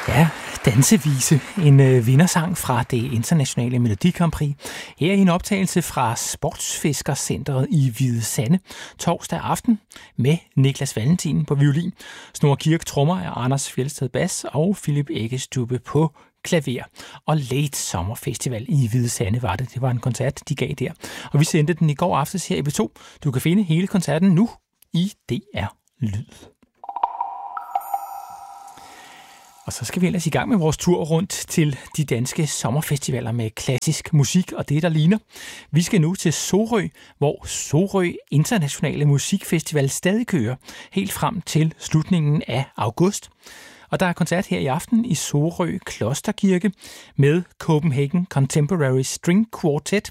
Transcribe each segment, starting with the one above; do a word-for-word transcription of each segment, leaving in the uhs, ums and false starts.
Ja, Dansevise, en øh, vindersang fra det internationale Melodi Grand Prix. Her er en optagelse fra Sportsfiskercentret i Hvide Sande torsdag aften med Niklas Valentin på violin, Snorre Kirk trommer af Anders Fjeldsted bas og Philip Eggestube på klaver. Og Late Summer Festival i Hvide Sande var det. Det var en koncert, de gav der. Og vi sendte den i går aftes her i B to. Du kan finde hele koncerten nu i D R Lyd. Og så skal vi ellers i gang med vores tur rundt til de danske sommerfestivaler med klassisk musik og det, der ligner. Vi skal nu til Sorø, hvor Sorø Internationale Musikfestival stadig kører, helt frem til slutningen af august. Og der er koncert her i aften i Sorø Klosterkirke med Copenhagen Contemporary String Quartet.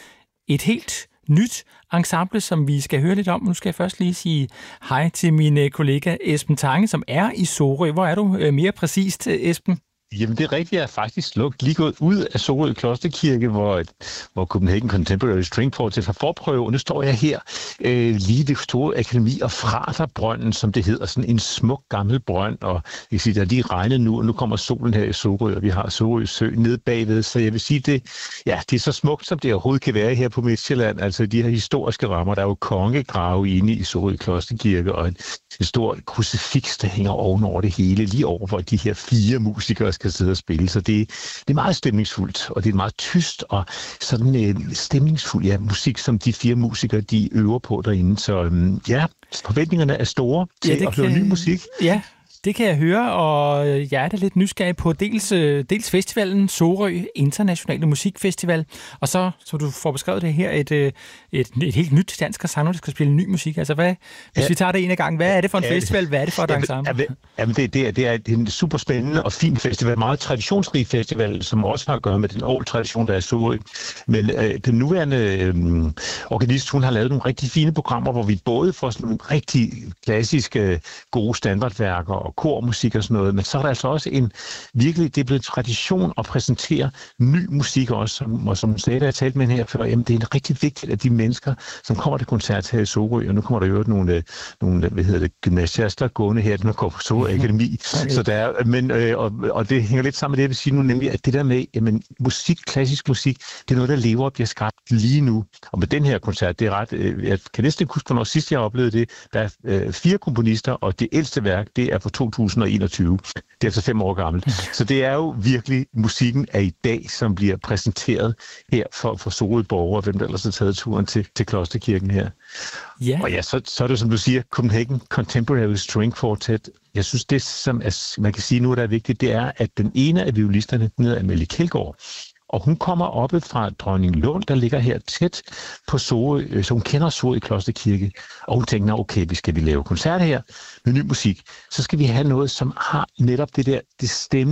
Et helt nyt ensemble, som vi skal høre lidt om. Nu skal jeg først lige sige hej til min kollega Esben Tange, som er i Sorø. Hvor er du mere præcist, Esben? Jamen det er rigtigt, jeg er faktisk slukt lige gået ud af Sorø Klosterkirke, hvor, hvor Copenhagen Contemporary String Quartet har forprøve, og nu står jeg her øh, lige det store akademi og Fraterbrønden, som det hedder, sådan en smuk gammel brønd, og jeg kan sige, der er lige regnet nu, og nu kommer solen her i Sorø, og vi har Sorø Sø nede bagved, så jeg vil sige, det, ja, det er så smukt, som det overhovedet kan være her på Midtjylland, altså de her historiske rammer, der er jo kongegrave inde i Sorø Klosterkirke, og en, en stor krucifiks, der hænger ovenover det hele, lige over, hvor de her fire musikere skal sidde og spille, så det, det er meget stemningsfuldt, og det er meget tyst og sådan øh, stemningsfuld ja, musik, som de fire musikere, de øver på derinde, så øh, ja, forventningerne er store til ja, at høre kan... ny musik. Ja. Det kan jeg høre, og jeg er da lidt nysgerrig på dels, dels festivalen, Sorø Internationale Musikfestival, og så, så du får beskrevet det her, et, et, et helt nyt dansk ensemble, der skal spille ny musik. Altså, hvad, hvis ja. vi tager det en af gangen, hvad er det for en ja, festival? Hvad er det for et ja, ensemble? Jamen, det, det, er, det er en super spændende og fin festival, meget traditionsrig festival, som også har at gøre med den old tradition, der er Sorø. Men øh, den nuværende øh, organist, hun har lavet nogle rigtig fine programmer, hvor vi både får sådan nogle rigtig klassiske, gode standardværker og kormusik og sådan noget, men så er der altså også en virkelig, det er blevet tradition at præsentere ny musik også, som, og som sagde, der jeg talte med her før, jamen det er rigtig vigtigt, at de mennesker, som kommer til koncert her i Sorø, og nu kommer der jo nogle, nogle hvad hedder det, gymnasiaster gående her, der går på Sorø Akademi, okay. så der er, men, øh, og, og det hænger lidt sammen med det, jeg vil sige nu, nemlig, at det der med, jamen musik, klassisk musik, det er noget, der lever og bliver skabt lige nu, og med den her koncert, det er ret, øh, jeg kan næsten huske, hvornår sidst jeg oplevede det, der er øh, fire komponister, og det ældste værk, det er fra to tusind og enogtyve. Det er altså fem år gammelt. Så det er jo virkelig musikken af i dag, som bliver præsenteret her for, for Sorø borgere, hvem der ellers har taget turen til, til Klosterkirken her. Yeah. Og ja, så, så er det som du siger, Copenhagen Contemporary String Quartet. Jeg synes, det som er, man kan sige nu, der er vigtigt, det er, at den ene af violisterne, hun hedder Amelie Kjeldgaard, og hun kommer oppe fra Dronninglund, der ligger her tæt på Sorø, så hun kender Sorø Klosterkirke, og hun tænker, okay, vi skal vi lave koncert her med ny musik, så skal vi have noget, som har netop det der, det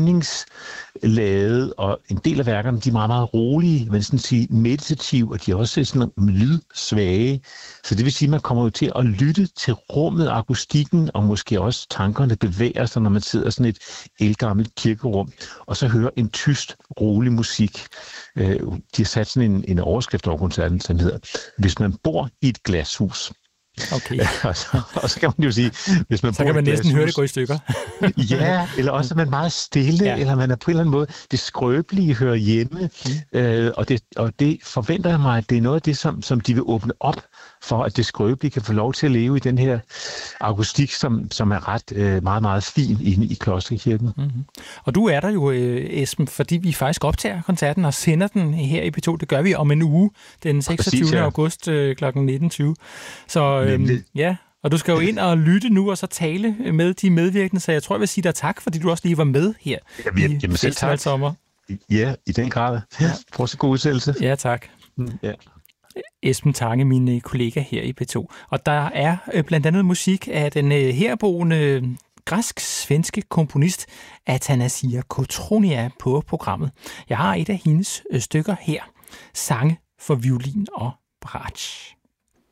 stemningslade, og en del af værkerne, de er meget, meget rolige, men sådan sige meditative, og de er også sådan lydsvage, så det vil sige, at man kommer jo til at lytte til rummet, akustikken, og måske også tankerne bevæger sig, når man sidder sådan et ældgammelt kirkerum, og så hører en tyst, rolig musik. De har sat sådan en, en overskrift over koncerten, som hedder, hvis man bor i et glashus. Okay. og, så, og så kan man jo sige, hvis man så bor kan man i næsten glashus, høre det gå i stykker. ja, eller også er man meget stille, ja. Eller man er på en eller anden måde, det skrøbelige hører hjemme, mm. øh, og, det, og det forventer jeg mig, at det er noget af det, som, som de vil åbne op for, at det skrøbelige kan få lov til at leve i den her akustik, som, som er ret øh, meget, meget fin inde i Klosterkirken. Mm-hmm. Og du er der jo, Esben, fordi vi faktisk optager koncerten og sender den her i P to. Det gør vi om en uge, den seksogtyvende Præcis, ja. august øh, klokken nitten tyve. Så øhm, ja, og du skal jo ind og lytte nu, og så tale med de medvirkende, så jeg tror, jeg vil sige dig tak, fordi du også lige var med her jamen, i festivalsommer. Ja, i den grad. Ja, prøv så god udsættelse. Ja, tak. Mm, ja. Esben Tange, min kollega her i P to. Og der er øh, blandt andet musik af den øh, herboende øh, græsk-svenske komponist Athanasia Kotronia på programmet. Jeg har et af hendes øh, stykker her. Sange for violin og bratsch.